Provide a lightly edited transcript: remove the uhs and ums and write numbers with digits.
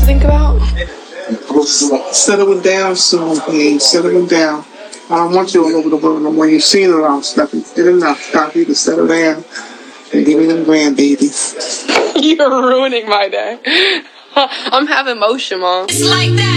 think about? Settling down soon, please. Settling down. I don't want you all over the world no more. You've seen it all, stuff. It's good enough. Stop you to settle down and give me them grandbabies. You're ruining my day. I'm having motion, Mom. It's like that.